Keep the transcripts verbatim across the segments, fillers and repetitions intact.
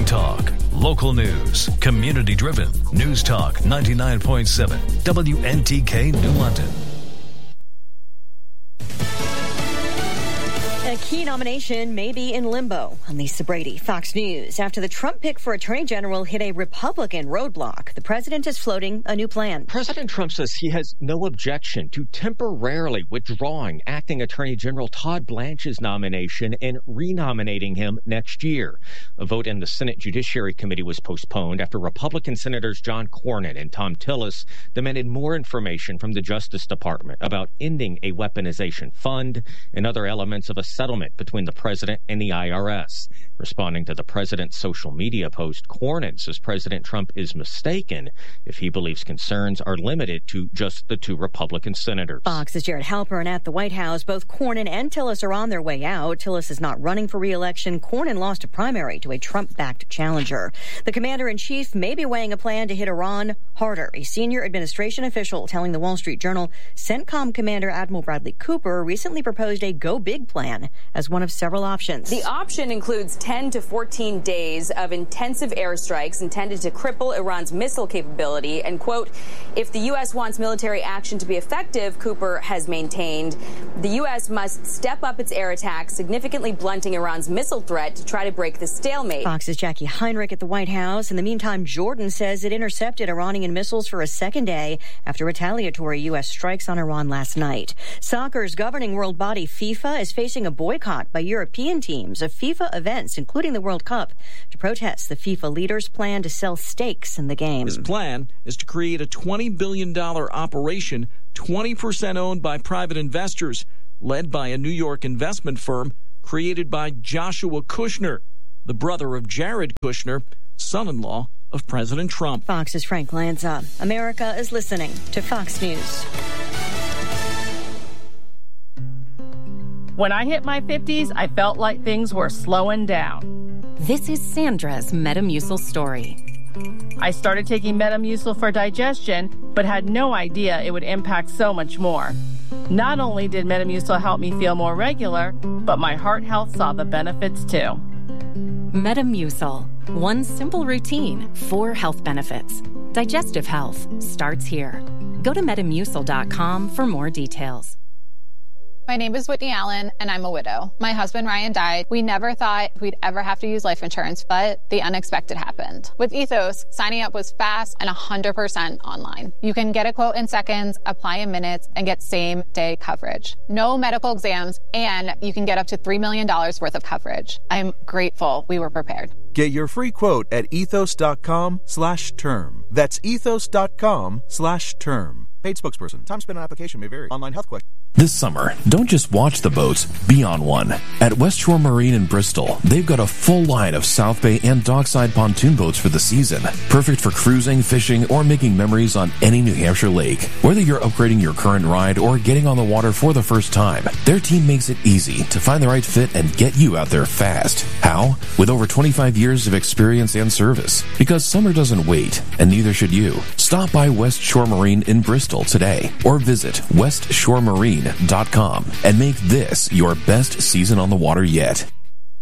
talk, local news, community-driven. News Talk ninety-nine point seven, W N T K New London. A key nomination may be in limbo. I'm Lisa Brady, Fox News. After the Trump pick for Attorney General hit a Republican roadblock, the president is floating a new plan. President Trump says he has no objection to temporarily withdrawing acting Attorney General Todd Blanche's nomination and renominating him next year. A vote in the Senate Judiciary Committee was postponed after Republican Senators John Cornyn and Thom Tillis demanded more information from the Justice Department about ending a weaponization fund and other elements of a settlement between the president and the I R S. Responding to the president's social media post, Cornyn says President Trump is mistaken if he believes concerns are limited to just the two Republican senators. Fox's Jared Halpern at the White House. Both Cornyn and Tillis are on their way out. Tillis is not running for re-election. Cornyn lost a primary to a Trump-backed challenger. The commander-in-chief may be weighing a plan to hit Iran harder. A senior administration official telling the Wall Street Journal CENTCOM Commander Admiral Bradley Cooper recently proposed a go-big plan as one of several options. The option includes ten to fourteen days of intensive airstrikes intended to cripple Iran's missile capability. And, quote, if the U S wants military action to be effective, Cooper has maintained, the U S must step up its air attacks, significantly blunting Iran's missile threat to try to break the stalemate. Fox's Jackie Heinrich at the White House. In the meantime, Jordan says it intercepted Iranian missiles for a second day after retaliatory U S strikes on Iran last night. Soccer's governing world body FIFA is facing a boycott by European teams of FIFA events, including the World Cup, to protest the FIFA leaders' plan to sell stakes in the game. His plan is to create a twenty billion dollars operation, twenty percent owned by private investors, led by a New York investment firm created by Joshua Kushner, the brother of Jared Kushner, son-in-law of President Trump. Fox's Frank Lanza. America is listening to Fox News. When I hit my fifties, I felt like things were slowing down. This is Sandra's Metamucil story. I started taking Metamucil for digestion, but had no idea it would impact so much more. Not only did Metamucil help me feel more regular, but my heart health saw the benefits too. Metamucil. One simple routine, four health benefits. Digestive health starts here. Go to metamucil dot com for more details. My name is Whitney Allen, and I'm a widow. My husband, Ryan, died. We never thought we'd ever have to use life insurance, but the unexpected happened. With Ethos, signing up was fast and one hundred percent online. You can get a quote in seconds, apply in minutes, and get same-day coverage. No medical exams, and you can get up to three million dollars worth of coverage. I'm grateful we were prepared. Get your free quote at ethos dot com slash term. That's ethos dot com slash term. Paid spokesperson. Time spent on application may vary. Online health question. This summer, don't just watch the boats, be on one. At West Shore Marine in Bristol, they've got a full line of South Bay and dockside pontoon boats for the season. Perfect for cruising, fishing, or making memories on any New Hampshire lake. Whether you're upgrading your current ride or getting on the water for the first time, their team makes it easy to find the right fit and get you out there fast. How? With over twenty-five years of experience and service. Because summer doesn't wait, and neither should you. Stop by West Shore Marine in Bristol today or visit west shore marine dot com and make this your best season on the water yet.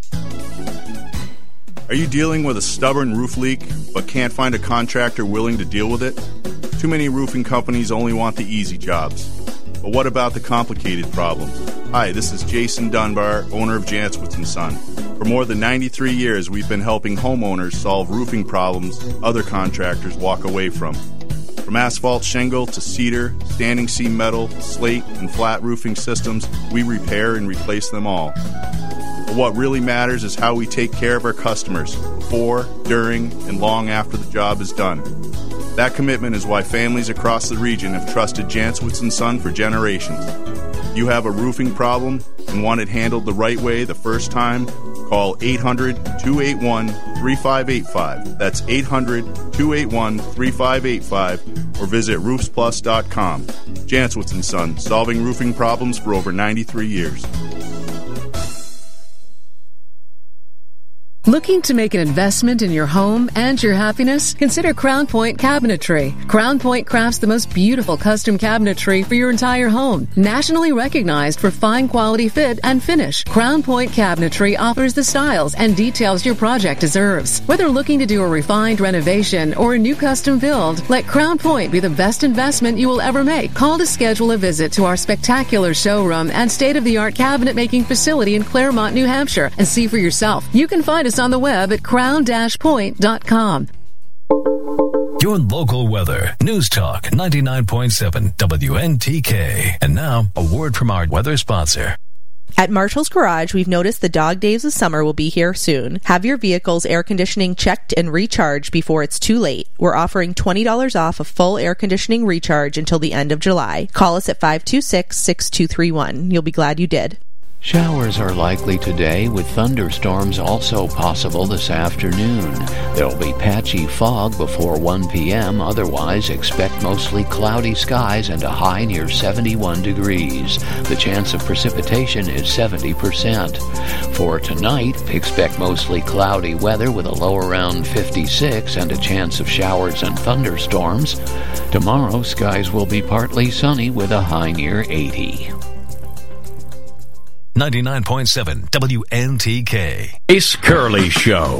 Are you dealing with a stubborn roof leak but can't find a contractor willing to deal with it? Too many roofing companies only want the easy jobs. But what about the complicated problems? Hi, this is Jason Dunbar, owner of Jantzwitz and Son. For more than ninety-three years, we've been helping homeowners solve roofing problems other contractors walk away from. From asphalt shingle to cedar, standing seam metal, slate, and flat roofing systems, we repair and replace them all. But what really matters is how we take care of our customers before, during, and long after the job is done. That commitment is why families across the region have trusted Jantzwitz and Son for generations. If you have a roofing problem and want it handled the right way the first time, call eight hundred, two eight one, three five eight five. That's eight hundred, two eight one, three five eight five or visit roofs plus dot com. Jantzwitz and Son, solving roofing problems for over ninety-three years. Looking to make an investment in your home and your happiness? Consider Crown Point Cabinetry. Crown Point crafts the most beautiful custom cabinetry for your entire home. Nationally recognized for fine quality fit and finish, Crown Point Cabinetry offers the styles and details your project deserves. Whether looking to do a refined renovation or a new custom build, let Crown Point be the best investment you will ever make. Call to schedule a visit to our spectacular showroom and state-of-the-art cabinet making facility in Claremont, New Hampshire, and see for yourself. You can find us on the web at crown dash point dot com. Your local weather. News Talk ninety-nine point seven W N T K. And now, a word from our weather sponsor. At Marshall's Garage, we've noticed the dog days of summer will be here soon. Have your vehicle's air conditioning checked and recharged before it's too late. We're offering twenty dollars off a full air conditioning recharge until the end of July. Call us at five two six, six two three one. You'll be glad you did. Showers are likely today, with thunderstorms also possible this afternoon. There'll be patchy fog before one p.m. Otherwise, expect mostly cloudy skies and a high near seventy-one degrees. The chance of precipitation is seventy percent. For tonight, expect mostly cloudy weather with a low around fifty-six and a chance of showers and thunderstorms. Tomorrow, skies will be partly sunny with a high near eighty. ninety-nine point seven W N T K. Grace Curley Show.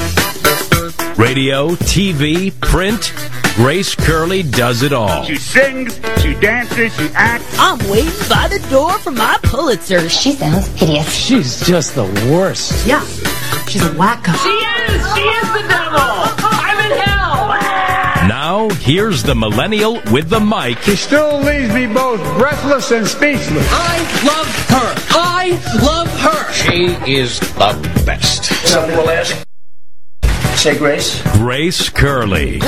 Radio, T V, print. Grace Curley does it all. She sings, she dances, she acts. I'm waiting by the door for my Pulitzer. She sounds hideous. She's just the worst. Yeah, she's a wacko. She is! She is the devil! I'm in hell! Now, here's the millennial with the mic. She still leaves me both breathless and speechless. I love her. I love her. She is the best. Something we'll ask. Say Grace. Grace Curley.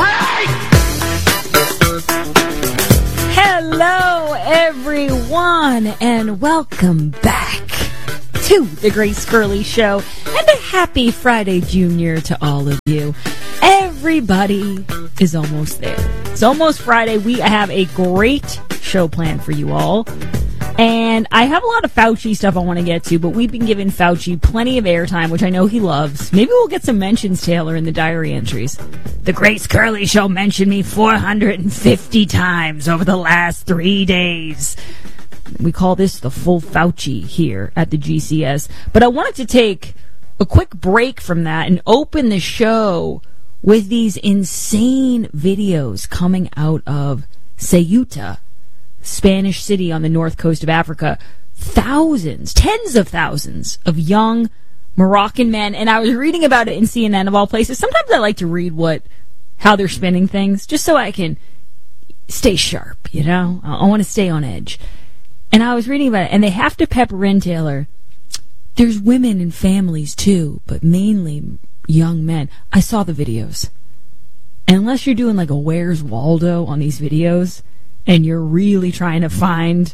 Hello, everyone, and welcome back to the Grace Curley Show, and a happy Friday, Junior, to all of you. Everybody is almost there. It's almost Friday. We have a great show planned for you all. And I have a lot of Fauci stuff I want to get to, but we've been giving Fauci plenty of airtime, which I know he loves. Maybe we'll get some mentions, Taylor, in the diary entries. The Grace Curley Show mentioned me four hundred fifty times over the last three days. We call this the full Fauci here at the G C S. But I wanted to take a quick break from that and open the show with these insane videos coming out of Ceuta, Spanish city on the north coast of Africa. Thousands, tens of thousands of young Moroccan men. And I was reading about it in C N N of all places. Sometimes I like to read what, how they're spinning things, just so I can stay sharp, you know? I, I want to stay on edge. And I was reading about it, and they have to pepper in, Taylor. There's women and families too, but mainly young men. I saw the videos. And unless you're doing like a Where's Waldo on these videos, and you're really trying to find...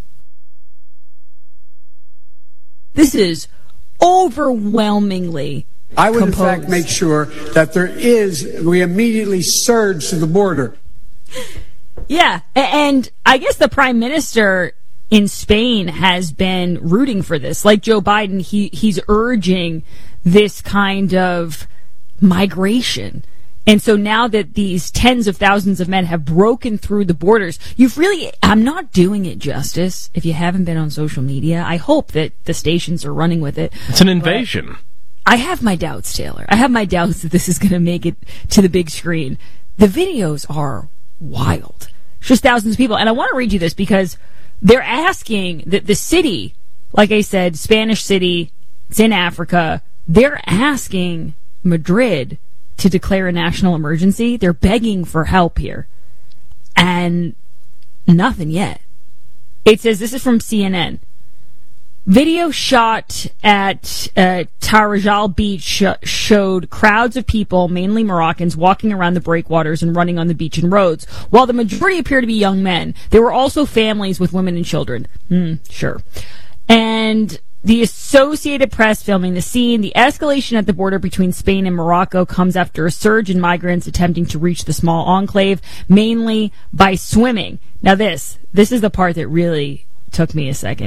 This is overwhelmingly I would, composed. in fact, make sure that there is... We immediately surge to the border. Yeah, and I guess the Prime Minister in Spain has been rooting for this. Like Joe Biden, he he's urging this kind of migration. And so now that these tens of thousands of men have broken through the borders, you've really, I'm not doing it justice if you haven't been on social media. I hope that the stations are running with it. It's an invasion. But I have my doubts, Taylor. I have my doubts that this is going to make it to the big screen. The videos are wild. It's just thousands of people. And I want to read you this because they're asking that the city, like I said, Spanish city, it's in Africa, they're asking Madrid to declare a national emergency. They're begging for help here. And nothing yet. It says, this is from C N N. Video shot at uh, Tarajal Beach sh- showed crowds of people, mainly Moroccans, walking around the breakwaters and running on the beach and roads. While the majority appear to be young men, there were also families with women and children. Hmm, sure. And the Associated Press filming the scene. The escalation at the border between Spain and Morocco comes after a surge in migrants attempting to reach the small enclave, mainly by swimming. Now this, this is the part that really took me a second.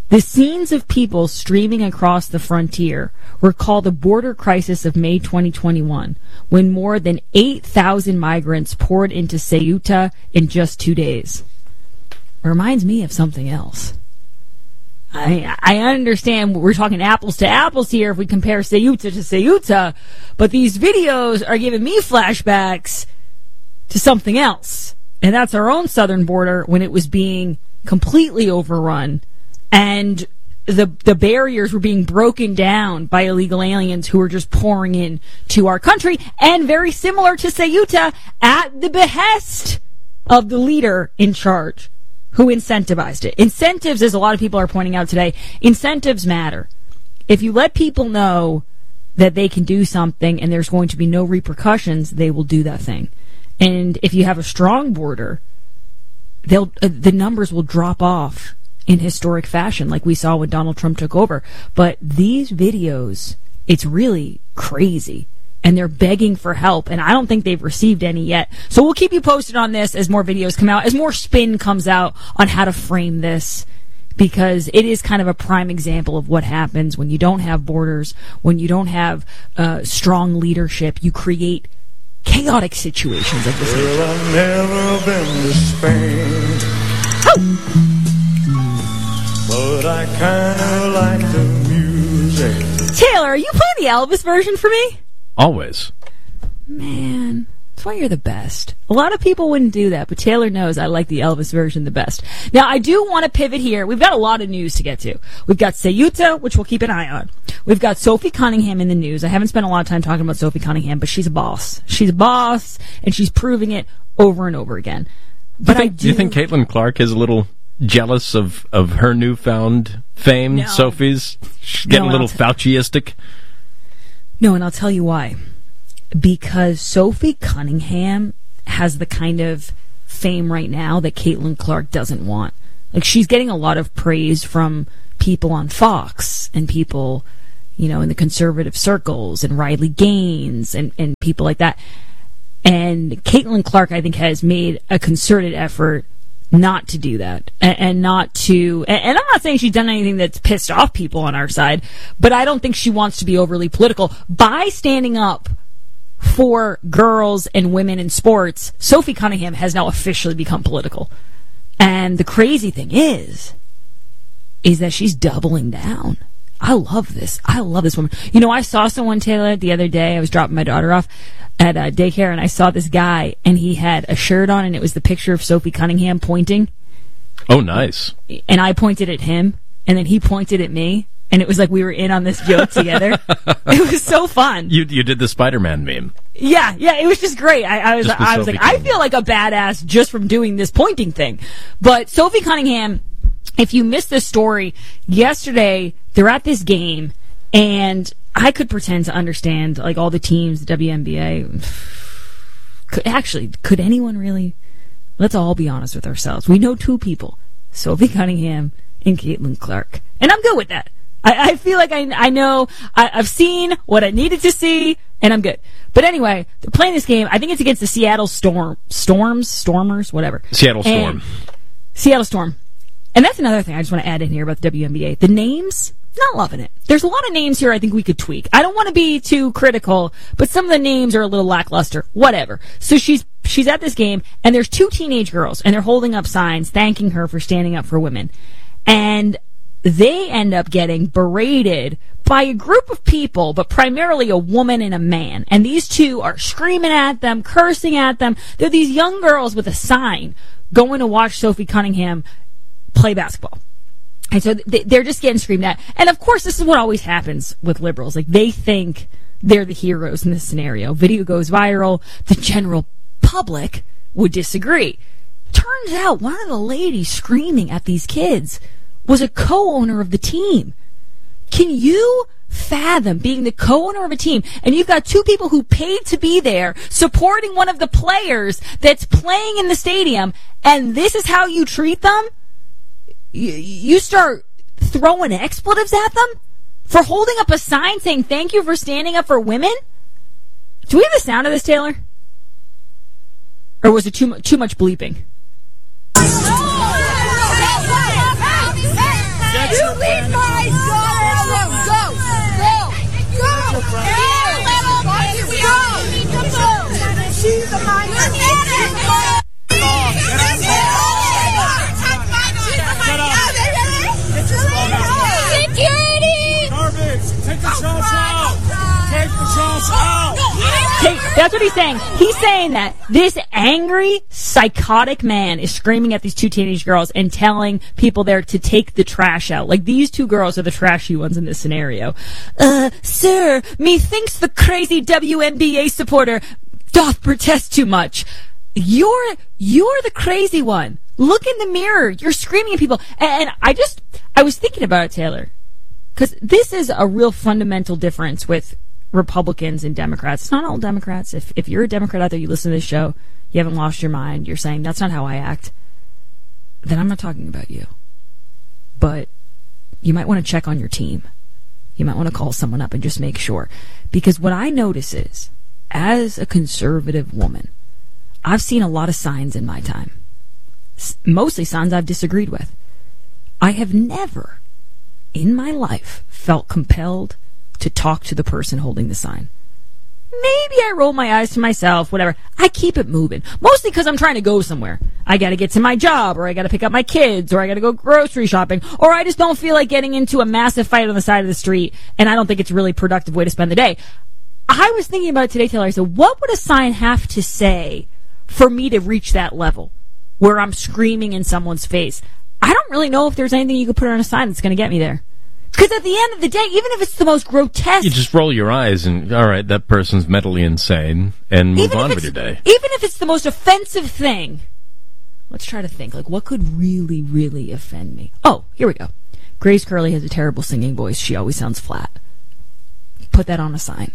The scenes of people streaming across the frontier recall the border crisis of May twenty twenty-one, when more than eight thousand migrants poured into Ceuta in just two days. It reminds me of something else. I, I understand we're talking apples to apples here if we compare Ceuta to Ceuta, but these videos are giving me flashbacks to something else. And that's our own southern border when it was being completely overrun and the the barriers were being broken down by illegal aliens who were just pouring in to our country, and very similar to Ceuta, at the behest of the leader in charge who incentivized it. Incentives, as a lot of people are pointing out today, incentives matter. If you let people know that they can do something and there's going to be no repercussions, they will do that thing. And if you have a strong border, they'll uh, the numbers will drop off in historic fashion, like we saw when Donald Trump took over. But these videos, it's really crazy. And they're begging for help, and I don't think they've received any yet. So we'll keep you posted on this as more videos come out, as more spin comes out on how to frame this, because it is kind of a prime example of what happens when you don't have borders, when you don't have uh, strong leadership. You create chaotic situations of this nature. Well, I've never been to Spain, oh. but I kind of like the music. Taylor, are you playing the Elvis version for me? Always. Man, that's why you're the best. A lot of people wouldn't do that, but Taylor knows I like the Elvis version the best. Now, I do want to pivot here. We've got a lot of news to get to. We've got Ceuta, which we'll keep an eye on. We've got Sophie Cunningham in the news. I haven't spent a lot of time talking about Sophie Cunningham, but she's a boss. She's a boss, and she's proving it over and over again. But do you think, I do... do you think Caitlin Clark is a little jealous of, of her newfound fame? No. Sophie's She's getting no, a little t- Fauciistic? No, and I'll tell you why. Because Sophie Cunningham has the kind of fame right now that Caitlin Clark doesn't want. Like, she's getting a lot of praise from people on Fox and people, you know, in the conservative circles, and Riley Gaines and, and people like that. And Caitlin Clark, I think, has made a concerted effort not to do that, and, and not to, and, and I'm not saying she's done anything that's pissed off people on our side, but I don't think she wants to be overly political. By standing up for girls and women in sports, Sophie Cunningham has now officially become political. And the crazy thing is, is that she's doubling down. I love this. I love this woman. You know, I saw someone, Taylor, the other day. I was dropping my daughter off at uh, daycare, and I saw this guy, and he had a shirt on, and it was the picture of Sophie Cunningham pointing. Oh, nice. And I pointed at him, and then he pointed at me, and it was like we were in on this joke together. It was so fun. You you did the Spider-Man meme. Yeah, yeah, it was just great. I, I was Just I was Sophie like, I feel like a badass just from doing this pointing thing. But Sophie Cunningham, if you missed this story, yesterday they're at this game, and I could pretend to understand like all the teams, the W N B A. Could, actually, could anyone really? Let's all be honest with ourselves. We know two people, Sophie Cunningham and Caitlin Clark. And I'm good with that. I, I feel like I, I know, I, I've seen what I needed to see, and I'm good. But anyway, they're playing this game. I think it's against the Seattle Storm, Storms, Stormers, whatever. Seattle Storm. And Seattle Storm. And that's another thing I just want to add in here about the W N B A. The names, not loving it. There's a lot of names here I think we could tweak. I don't want to be too critical, but some of the names are a little lackluster. Whatever. So she's she's at this game, and there's two teenage girls, and they're holding up signs thanking her for standing up for women. And they end up getting berated by a group of people, but primarily a woman and a man. And these two are screaming at them, cursing at them. They're these young girls with a sign going to watch Sophie Cunningham play basketball. And so they're just getting screamed at. And of course, this is what always happens with liberals. Like, they think they're the heroes in this scenario. Video goes viral. The general public would disagree. Turns out one of the ladies screaming at these kids was a co-owner of the team. Can you fathom being the co-owner of a team, and you've got two people who paid to be there supporting one of the players that's playing in the stadium, and this is how you treat them? You, you start throwing expletives at them for holding up a sign saying thank you for standing up for women? Do we have the sound of this, Taylor? Or was it too, too much bleeping? You leave my daughter alone. Go. Go. Go. Go. She's a minor. Security! Garbage! Take the shots out! Take the shots out! Take, that's what he's saying. He's saying that this angry, psychotic man is screaming at these two teenage girls and telling people there to take the trash out. Like, these two girls are the trashy ones in this scenario. Uh, sir, methinks the crazy W N B A supporter doth protest too much. You're, you're the crazy one. Look in the mirror. You're screaming at people. And I just, I was thinking about it, Taylor, because this is a real fundamental difference with Republicans and Democrats. It's not all Democrats. If if you're a Democrat out there, you listen to this show, you haven't lost your mind, you're saying, that's not how I act, then I'm not talking about you. But you might want to check on your team. You might want to call someone up and just make sure. Because what I notice is, as a conservative woman, I've seen a lot of signs in my time. Mostly signs I've disagreed with. I have never, in my life, felt compelled to talk to the person holding the sign. Maybe I roll my eyes to myself, whatever. I keep it moving. Mostly because I'm trying to go somewhere. I got to get to my job, or I got to pick up my kids, or I got to go grocery shopping, or I just don't feel like getting into a massive fight on the side of the street, and I don't think it's a really productive way to spend the day. I was thinking about it today, Taylor. I said, what would a sign have to say for me to reach that level where I'm screaming in someone's face? I don't really know if there's anything you could put on a sign that's going to get me there. Because at the end of the day, even if it's the most grotesque... You just roll your eyes and, all right, that person's mentally insane, and move on with your day. Even if it's the most offensive thing, let's try to think, like, what could really, really offend me? Oh, here we go. Grace Curley has a terrible singing voice. She always sounds flat. Put that on a sign.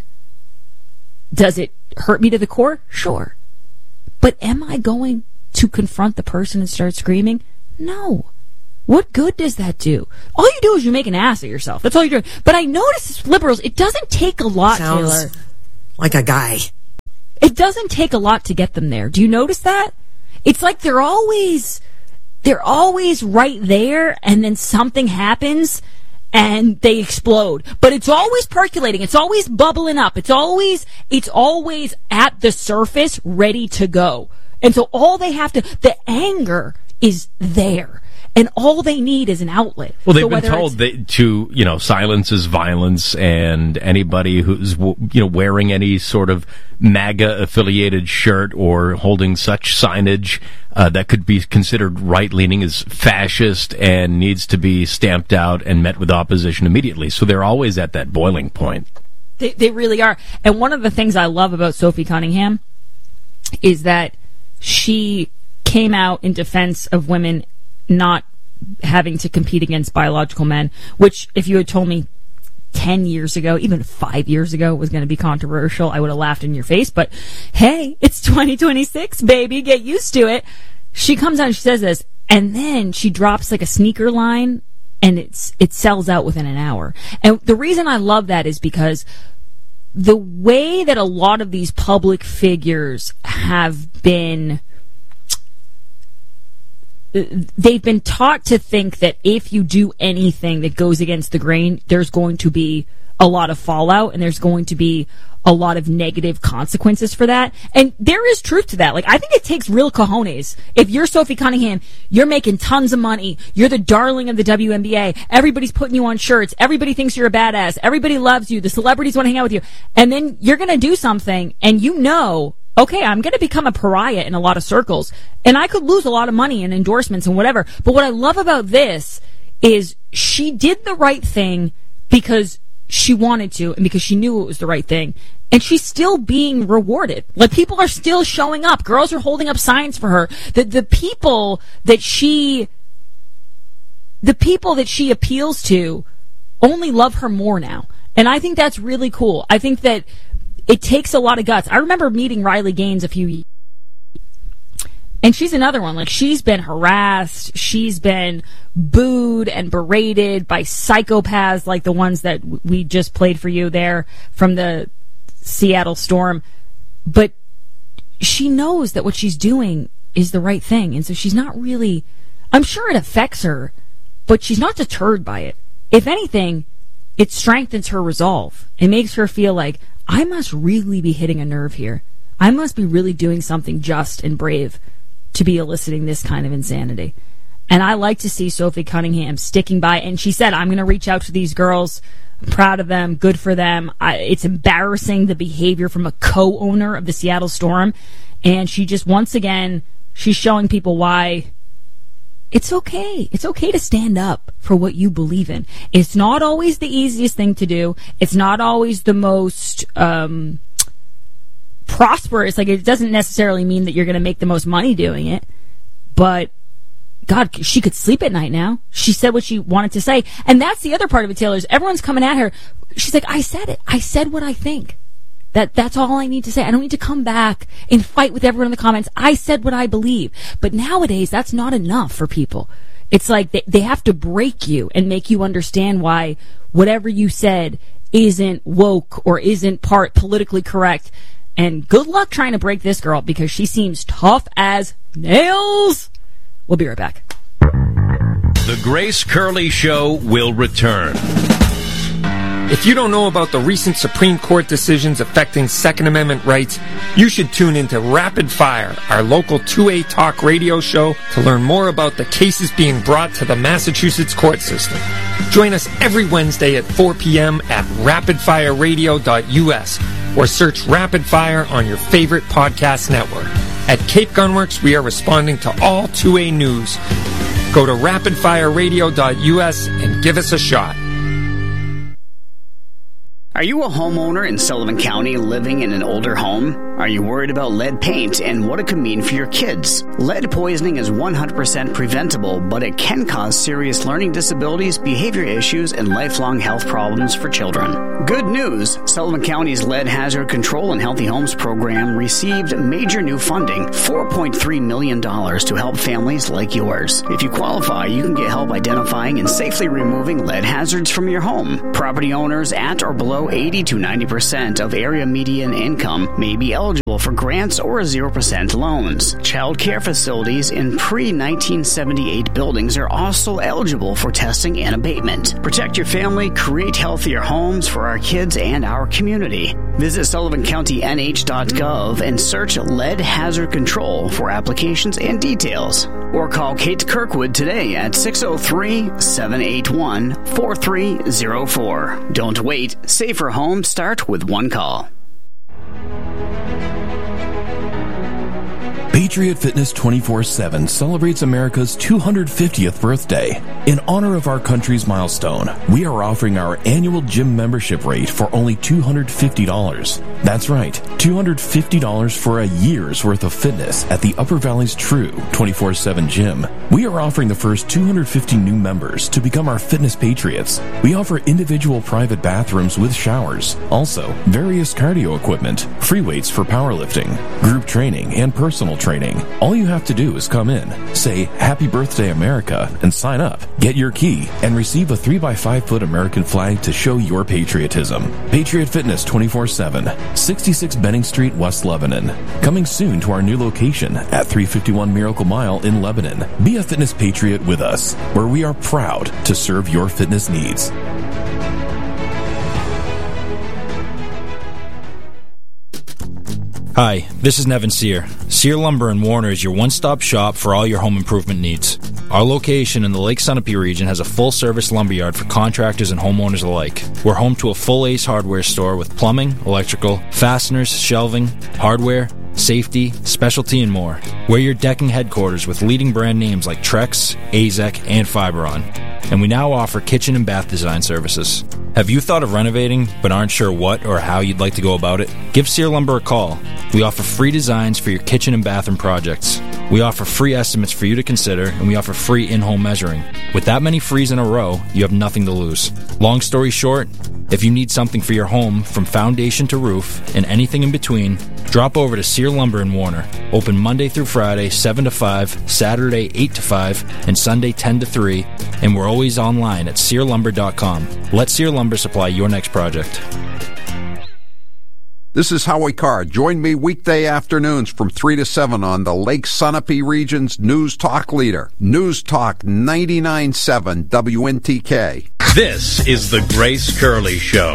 Does it hurt me to the core? Sure. But am I going to confront the person and start screaming? No. What good does that do? All you do is you make an ass of yourself. That's all you're doing. But I notice as liberals, it doesn't take a lot, Sounds Taylor. Like a guy. It doesn't take a lot to get them there. Do you notice that? It's like they're always, they're always right there, and then something happens, and they explode. But it's always percolating. It's always bubbling up. It's always, it's always at the surface, ready to go. And so all they have to, the anger is there. And all they need is an outlet. Well, they've so been told they, to, you know, silence is violence, and anybody who's, you know, wearing any sort of MAGA-affiliated shirt or holding such signage uh, that could be considered right-leaning is fascist and needs to be stamped out and met with opposition immediately. So they're always at that boiling point. They, they really are. And one of the things I love about Sophie Cunningham is that she came out in defense of women not having to compete against biological men, which if you had told me ten years ago, even five years ago, was going to be controversial, I would have laughed in your face. But hey, it's twenty twenty-six, baby, get used to it. She comes out and she says this, and then she drops like a sneaker line, and it's it sells out within an hour. And the reason I love that is because the way that a lot of these public figures have been, they've been taught to think that if you do anything that goes against the grain, there's going to be a lot of fallout and there's going to be a lot of negative consequences for that. And there is truth to that. Like, I think it takes real cojones. If you're Sophie Cunningham, you're making tons of money. You're the darling of the W N B A. Everybody's putting you on shirts. Everybody thinks you're a badass. Everybody loves you. The celebrities want to hang out with you. And then you're going to do something and you know, okay, I'm going to become a pariah in a lot of circles, and I could lose a lot of money and endorsements and whatever. But what I love about this is she did the right thing because she wanted to and because she knew it was the right thing. And she's still being rewarded. Like, people are still showing up. Girls are holding up signs for her. The, the people that she, the people that she appeals to only love her more now. And I think that's really cool. I think that it takes a lot of guts. I remember meeting Riley Gaines a few years, and she's another one. Like, she's been harassed, she's been booed and berated by psychopaths like the ones that we just played for you there from the Seattle Storm. But she knows that what she's doing is the right thing, and so she's not really, I'm sure it affects her, but she's not deterred by it. If anything, it strengthens her resolve. It makes her feel like, I must really be hitting a nerve here. I must be really doing something just and brave to be eliciting this kind of insanity. And I like to see Sophie Cunningham sticking by. And she said, I'm going to reach out to these girls. I'm proud of them. Good for them. I, it's embarrassing, the behavior from a co-owner of the Seattle Storm. And she just, once again, she's showing people why it's okay. It's okay to stand up for what you believe in. It's not always the easiest thing to do. It's not always the most um, prosperous. Like, it doesn't necessarily mean that you're going to make the most money doing it. But, God, she could sleep at night now. She said what she wanted to say. And that's the other part of it, Taylor, is everyone's coming at her. She's like, I said it. I said what I think. That That's all I need to say. I don't need to come back and fight with everyone in the comments. I said what I believe. But nowadays, that's not enough for people. It's like they, they have to break you and make you understand why whatever you said isn't woke or isn't part politically correct. And good luck trying to break this girl, because she seems tough as nails. We'll be right back. The Grace Curley Show will return. If you don't know about the recent Supreme Court decisions affecting Second Amendment rights, you should tune into Rapid Fire, our local two A talk radio show, to learn more about the cases being brought to the Massachusetts court system. Join us every Wednesday at four p.m. at rapid fire radio dot u s or search Rapid Fire on your favorite podcast network. At Cape Gunworks, we are responding to all two A news. Go to rapid fire radio dot u s and give us a shot. Are you a homeowner in Sullivan County living in an older home? Are you worried about lead paint and what it could mean for your kids? Lead poisoning is one hundred percent preventable, but it can cause serious learning disabilities, behavior issues, and lifelong health problems for children. Good news! Sullivan County's Lead Hazard Control and Healthy Homes program received major new funding, four point three million dollars, to help families like yours. If you qualify, you can get help identifying and safely removing lead hazards from your home. Property owners at or below eighty to ninety percent of area median income may be eligible for grants or zero percent loans. Child care facilities in pre nineteen seventy-eight buildings are also eligible for testing and abatement. Protect your family, create healthier homes for our kids and our community. Visit sullivan county n h dot gov and search Lead Hazard Control for applications and details. Or call Kate Kirkwood today at six oh three, seven eight one, four three oh four. Don't wait. Safer homes start with one call. Patriot Fitness twenty-four seven celebrates America's two hundred fiftieth birthday. In honor of our country's milestone, we are offering our annual gym membership rate for only two hundred fifty dollars. That's right, two hundred fifty dollars for a year's worth of fitness at the Upper Valley's true twenty-four seven gym. We are offering the first two hundred fifty new members to become our fitness patriots. We offer individual private bathrooms with showers, also various cardio equipment, free weights for powerlifting, group training, and personal training. All you have to do is come in, say Happy Birthday America, and sign up. Get your key and receive a three by five foot American flag to show your patriotism. Patriot Fitness twenty-four seven, sixty-six Benning Street, West Lebanon. Coming soon to our new location at three fifty-one Miracle Mile in Lebanon. Be a fitness patriot with us, where we are proud to serve your fitness needs. Hi, this is Nevin Sear. Sear Lumber in Warner is your one-stop shop for all your home improvement needs. Our location in the Lake Sunapee region has a full-service lumberyard for contractors and homeowners alike. We're home to a full Ace Hardware store with plumbing, electrical, fasteners, shelving, hardware, safety, specialty, and more. We're your decking headquarters with leading brand names like Trex, A Z E C, and Fiberon. And we now offer kitchen and bath design services. Have you thought of renovating but aren't sure what or how you'd like to go about it? Give Sear Lumber a call. We offer free designs for your kitchen and bathroom projects. We offer free estimates for you to consider, and we offer free in-home measuring. With that many frees in a row, you have nothing to lose. Long story short, if you need something for your home from foundation to roof and anything in between, drop over to Sear Lumber in Warner. Open Monday through Friday, seven to five, Saturday, eight to five, and Sunday, ten to three, and we're always online at sear lumber dot com. Let Sear Lumber supply your next project. This is Howie Carr. Join me weekday afternoons from three to seven on the Lake Sunapee region's News Talk leader, News Talk ninety-nine point seven W N T K. This is the Grace Curley Show.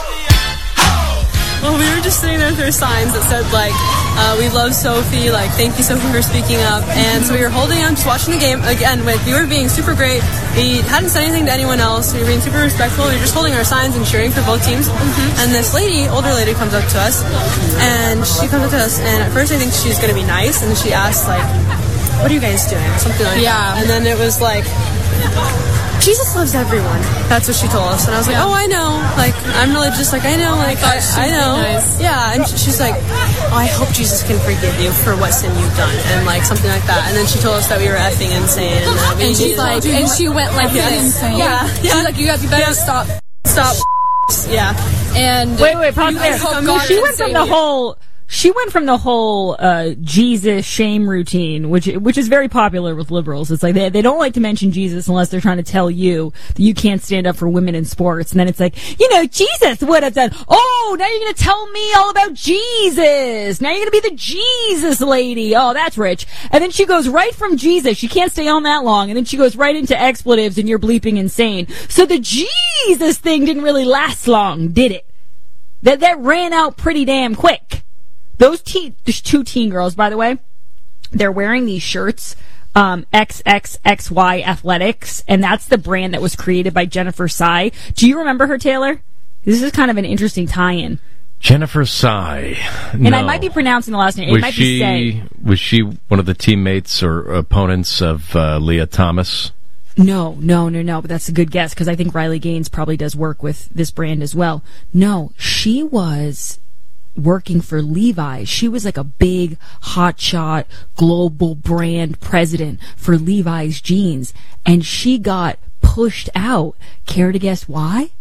Well, we were just sitting there with our signs that said, like, uh, we love Sophie, like, thank you, Sophie, for speaking up. And so we were holding on, just watching the game. Again, like, we were being super great. We hadn't said anything to anyone else. We were being super respectful. We were just holding our signs and cheering for both teams. Mm-hmm. And this lady, older lady, comes up to us. And she comes up to us, and at first I think she's going to be nice. And then she asks, like, what are you guys doing? Something like yeah. that. And then it was like, Jesus loves everyone. That's what she told us. And I was like, yeah. oh, I know. Like, I'm religious. Like, I know. Like, I, I know. Nice. Yeah. And she's like, oh, I hope Jesus can forgive you for what sin you've done. And, like, something like that. And then she told us that we were effing insane. And, that we and she's like, and she went like yes. this. Insane. Yeah. yeah. She's like, you, got, you better yeah. stop. Stop. Yeah. And wait, wait, pause there. She went from the whole... She went from the whole uh, Jesus shame routine, which which is very popular with liberals. It's like they they don't like to mention Jesus unless they're trying to tell you that you can't stand up for women in sports. And then it's like, you know, Jesus would have done. Oh, now you're going to tell me all about Jesus. Now you're going to be the Jesus lady. Oh, that's rich. And then she goes right from Jesus. She can't stay on that long. And then she goes right into expletives and you're bleeping insane. So the Jesus thing didn't really last long, did it? That that ran out pretty damn quick. Those teen, there's two teen girls, by the way. They're wearing these shirts, um, X X X Y Athletics, and that's the brand that was created by Jennifer Tsai. Do you remember her, Taylor? This is kind of an interesting tie-in. Jennifer Tsai. And no. I might be pronouncing the last name. It was might she, be Say. Was she one of the teammates or opponents of uh, Leah Thomas? No, no, no, no, but that's a good guess, because I think Riley Gaines probably does work with this brand as well. No, she was working for Levi's. She was like a big, hotshot, global brand president for Levi's jeans, and she got pushed out. Care to guess why?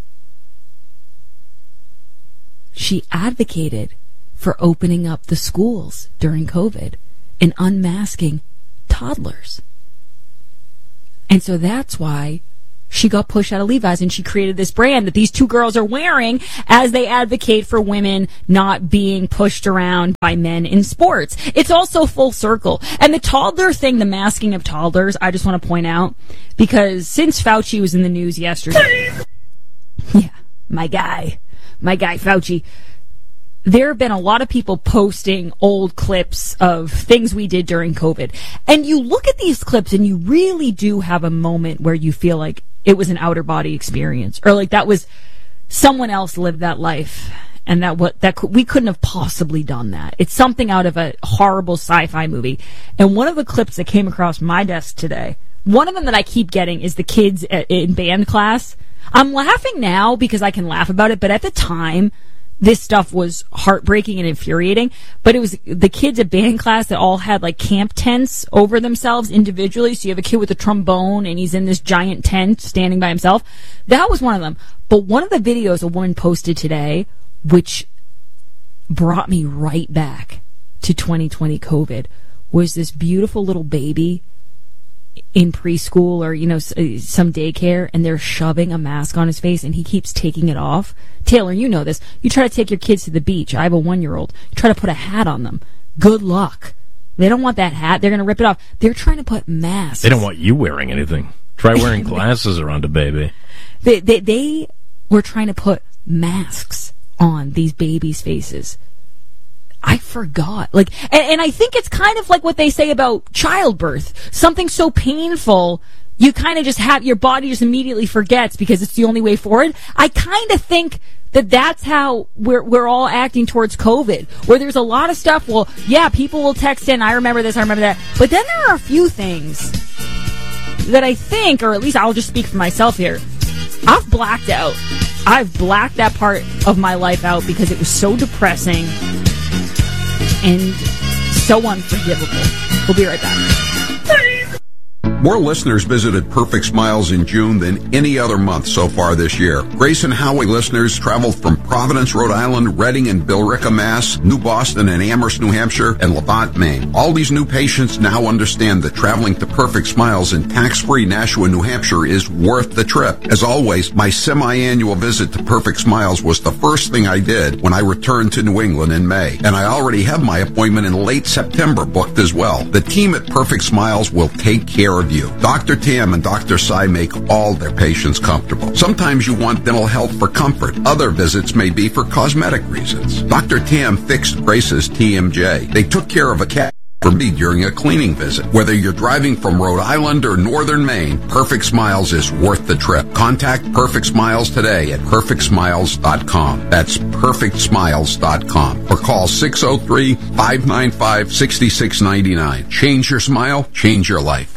She advocated for opening up the schools during COVID and unmasking toddlers. And so that's why she got pushed out of Levi's, and she created this brand that these two girls are wearing as they advocate for women not being pushed around by men in sports. It's also full circle. And the toddler thing, the masking of toddlers, I just want to point out, because since Fauci was in the news yesterday, yeah, my guy, my guy Fauci, there have been a lot of people posting old clips of things we did during COVID. And you look at these clips and you really do have a moment where you feel like it was an outer body experience, or like that was someone else lived that life, and that what that we couldn't have possibly done that. It's something out of a horrible sci-fi movie. And one of the clips that came across my desk today, one of them that I keep getting, is the kids in band class. I'm laughing now because I can laugh about it, but at the time, this stuff was heartbreaking and infuriating. But it was the kids at band class that all had like camp tents over themselves individually. So you have a kid with a trombone and he's in this giant tent standing by himself. That was one of them. But one of the videos a woman posted today, which brought me right back to twenty twenty COVID, was this beautiful little baby in preschool or, you know, some daycare, and they're shoving a mask on his face and he keeps taking it off. Taylor, you know this. You try to take your kids to the beach. I have a one-year-old. You try to put a hat on them. Good luck. They don't want that hat. They're going to rip it off. They're trying to put masks. They don't want you wearing anything. Try wearing glasses around a baby. They, they, they were trying to put masks on these babies' faces. I forgot. Like, and, and I think it's kind of like what they say about childbirth. Something so painful, you kind of just have, your body just immediately forgets because it's the only way forward. I kind of think that that's how we're we're all acting towards COVID, where there's a lot of stuff. Well, yeah, people will text in, I remember this, I remember that. But then there are a few things that I think, or at least I'll just speak for myself here, I've blacked out. I've blacked that part of my life out because it was so depressing and so unforgivable. We'll be right back. More listeners visited Perfect Smiles in June than any other month so far this year. Grace and Howie listeners traveled from Providence, Rhode Island, Reading and Billerica, Mass., New Boston and Amherst, New Hampshire, and Levant, Maine. All these new patients now understand that traveling to Perfect Smiles in tax-free Nashua, New Hampshire is worth the trip. As always, my semi-annual visit to Perfect Smiles was the first thing I did when I returned to New England in May, and I already have my appointment in late September booked as well. The team at Perfect Smiles will take care of you. Doctor Tam and Doctor Sai make all their patients comfortable. Sometimes you want dental health for comfort. Other visits may be for cosmetic reasons. Doctor Tam fixed Grace's T M J. They took care of a cat for me during a cleaning visit. Whether you're driving from Rhode Island or northern Maine, Perfect Smiles is worth the trip. Contact Perfect Smiles today at perfect smiles dot com. That's perfect smiles dot com. Or call six oh three, five nine five, six six nine nine. Change your smile, change your life.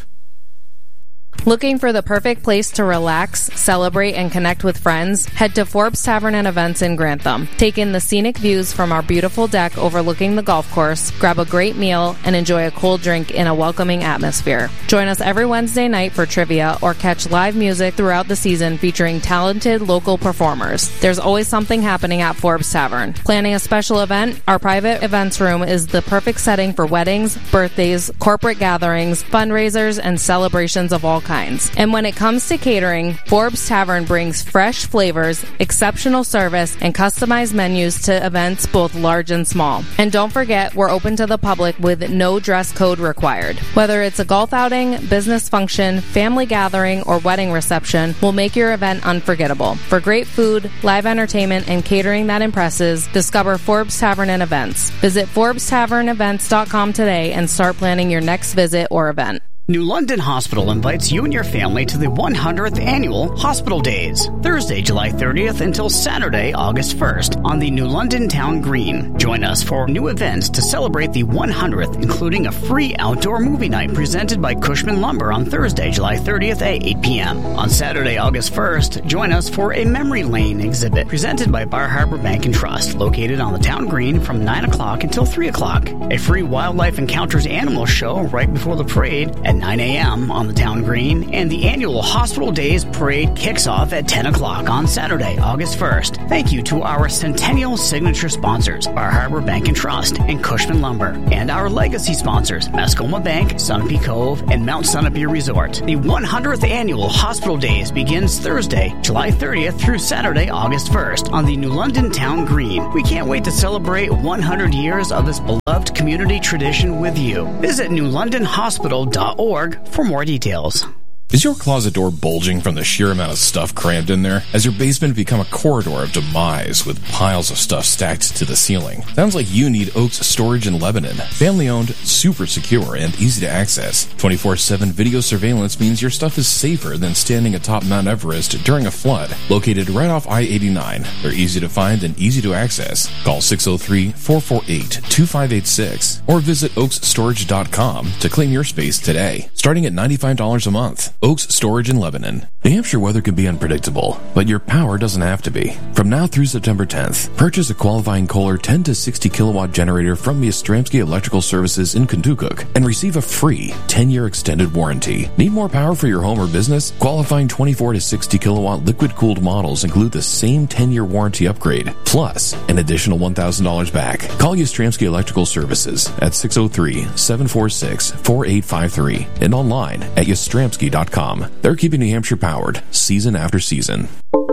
Looking for the perfect place to relax, celebrate, and connect with friends? Head to Forbes Tavern and Events in Grantham. Take in the scenic views from our beautiful deck overlooking the golf course, grab a great meal, and enjoy a cold drink in a welcoming atmosphere. Join us every Wednesday night for trivia or catch live music throughout the season featuring talented local performers. There's always something happening at Forbes Tavern. Planning a special event? Our private events room is the perfect setting for weddings, birthdays, corporate gatherings, fundraisers, and celebrations of all kinds. And when it comes to catering, Forbes Tavern brings fresh flavors, exceptional service, and customized menus to events both large and small. And don't forget, we're open to the public with no dress code required. Whether it's a golf outing, business function, family gathering, or wedding reception, we'll make your event unforgettable. For great food, live entertainment, and catering that impresses, discover Forbes Tavern and Events. Visit forbes tavern events dot com today and start planning your next visit or event. New London Hospital invites you and your family to the one hundredth Annual Hospital Days, Thursday, July thirtieth until Saturday, August first, on the New London Town Green. Join us for new events to celebrate the one hundredth, including a free outdoor movie night presented by Cushman Lumber on Thursday, July thirtieth at eight p.m. On Saturday, August first, join us for a Memory Lane exhibit presented by Bar Harbor Bank and Trust, located on the Town Green from nine o'clock until three o'clock. A free Wildlife Encounters animal show right before the parade at nine a.m. on the Town Green, and the annual Hospital Days Parade kicks off at ten o'clock on Saturday, August first. Thank you to our Centennial Signature sponsors, Bar Harbor Bank and Trust and Cushman Lumber, and our legacy sponsors, Mascoma Bank, Sunapee Cove, and Mount Sunapee Resort. The one hundredth Annual Hospital Days begins Thursday, July thirtieth through Saturday, August first on the New London Town Green. We can't wait to celebrate one hundred years of this beloved community tradition with you. Visit new london hospital dot org for more details. Is your closet door bulging from the sheer amount of stuff crammed in there? Has your basement become a corridor of demise with piles of stuff stacked to the ceiling? Sounds like you need Oaks Storage in Lebanon. Family-owned, super secure, and easy to access. twenty-four seven video surveillance means your stuff is safer than standing atop Mount Everest during a flood. Located right off I eighty-nine, they're easy to find and easy to access. Call six oh three, four four eight, two five eight six or visit oaks storage dot com to claim your space today, starting at ninety-five dollars a month. Oaks Storage in Lebanon. New Hampshire weather can be unpredictable, but your power doesn't have to be. From now through September tenth, purchase a qualifying Kohler ten to sixty kilowatt generator from Yastrzemski Electrical Services in Kentucky and receive a free ten year extended warranty. Need more power for your home or business? Qualifying twenty-four to sixty kilowatt liquid-cooled models include the same ten year warranty upgrade, plus an additional one thousand dollars back. Call Yastrzemski Electrical Services at six oh three, seven four six, four eight five three and online at yastrzemski dot com. They're keeping New Hampshire powered season after season.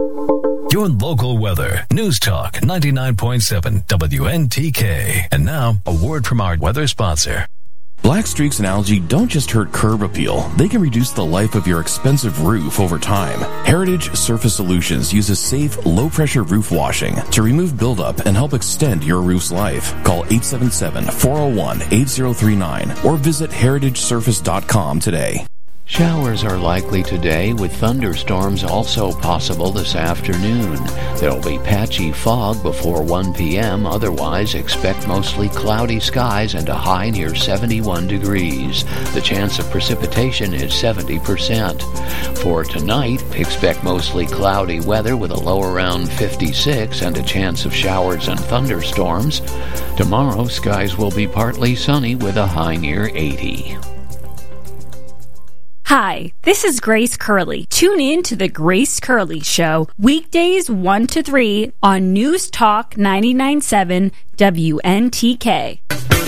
Your local weather. News Talk ninety-nine point seven W N T K. And now, a word from our weather sponsor. Black streaks and algae don't just hurt curb appeal. They can reduce the life of your expensive roof over time. Heritage Surface Solutions uses safe, low-pressure roof washing to remove buildup and help extend your roof's life. Call eight seven seven, four oh one, eight oh three nine or visit heritage surface dot com today. Showers are likely today, with thunderstorms also possible this afternoon. There'll be patchy fog before one p.m. Otherwise, expect mostly cloudy skies and a high near seventy-one degrees. The chance of precipitation is seventy percent. For tonight, expect mostly cloudy weather with a low around fifty-six and a chance of showers and thunderstorms. Tomorrow, skies will be partly sunny with a high near eighty. Hi, this is Grace Curley. Tune in to The Grace Curley Show, weekdays one to three on News Talk ninety-nine point seven W N T K.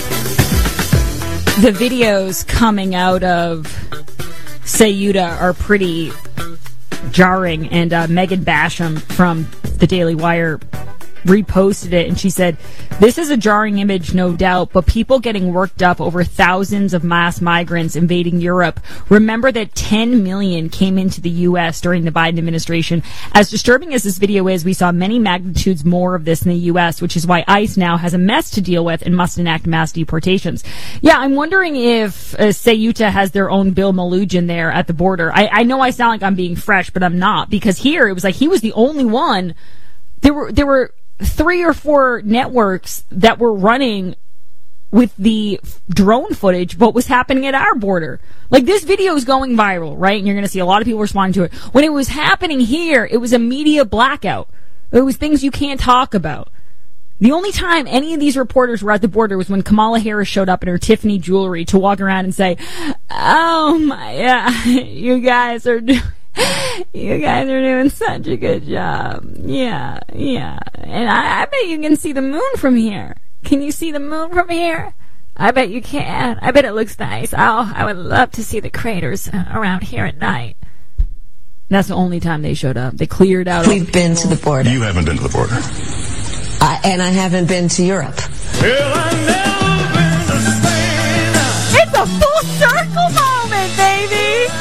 The videos coming out of Sayuta are pretty jarring, and uh, Megan Basham from the Daily Wire reposted it, and she said, "This is a jarring image, no doubt, but people getting worked up over thousands of mass migrants invading Europe. Remember that ten million came into the U S during the Biden administration. As disturbing as this video is, we saw many magnitudes more of this in the U S, which is why ICE now has a mess to deal with and must enact mass deportations." Yeah, I'm wondering if uh, Sayuta has their own Bill Malugin there at the border. I, I know I sound like I'm being fresh, but I'm not, because here it was like he was the only one. There were there were three or four networks that were running with the drone footage, what was happening at our border. Like, this video is going viral, right? And you're going to see a lot of people responding to it. When it was happening here, it was a media blackout. It was things you can't talk about. The only time any of these reporters were at the border was when Kamala Harris showed up in her Tiffany jewelry to walk around and say, "Oh my, yeah, you guys are doing... You guys are doing such a good job. Yeah, yeah. And I, I bet you can see the moon from here. Can you see the moon from here? I bet you can. I bet it looks nice. Oh, I would love to see the craters around here at night." That's the only time they showed up. They cleared out. We've been to the border. You haven't been to the border. Uh, and I haven't been to Europe. Well, I've never been to Spain. It's a full circle moment, baby.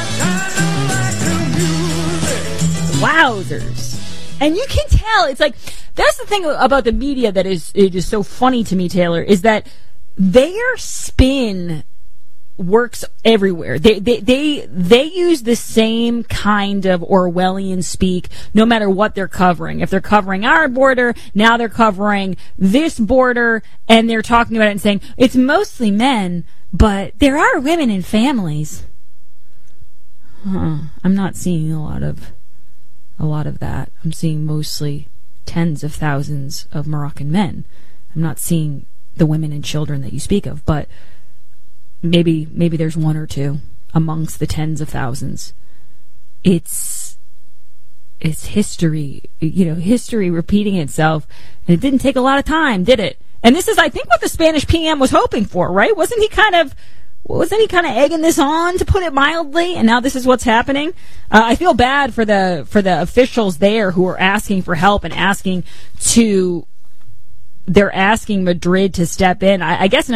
Wowzers. And you can tell, it's like, that's the thing about the media that is, it is so funny to me, Taylor, is that their spin works everywhere. They, they, they, they use the same kind of Orwellian speak no matter what they're covering. If they're covering our border, now they're covering this border, and they're talking about it and saying, it's mostly men, but there are women and families. Huh. I'm not seeing a lot of a lot of that. I'm seeing mostly tens of thousands of Moroccan men. I'm not seeing the women and children that you speak of, but maybe maybe there's one or two amongst the tens of thousands. It's it's history, you know, history repeating itself, and it didn't take a lot of time, did it? And this is, I think, what the Spanish P M was hoping for, right? Wasn't he kind of Wasn't he kind of egging this on, to put it mildly? And now this is what's happening. Uh, I feel bad for the for the officials there who are asking for help and asking to. They're asking Madrid to step in. I, I guess in